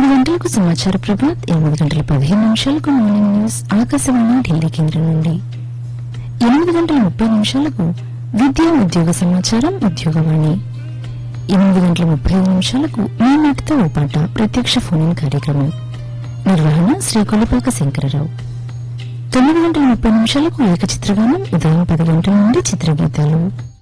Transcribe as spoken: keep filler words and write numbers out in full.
ఏడు గంటలకు సమాచార ప్రభాత్, ఎనిమిది గంటల పదిహేను నిమిషాలకు మార్నింగ్ న్యూస్ ఆకాశవాణి ఢిల్లీ కేంద్రం నుండి, ఎనిమిది గంటల ముప్పై నిమిషాలకు విద్యా ఉద్యోగ సమాచారం ఉద్యోగవాణి, ఎనిమిది గంటల ముప్పై ఐదు నిమిషాలకు మీ మాటతో ఓ పాట ప్రత్యక్ష ఫోన్ కార్యక్రమం, నిర్వహణ శ్రీ కొలిపాక శంకరరావు. తొమ్మిది గంటల ముప్పై నిమిషాలకు ఏక చిత్రగానం, ఉదయం పది గంటల నుండి చిత్రగీతాలు.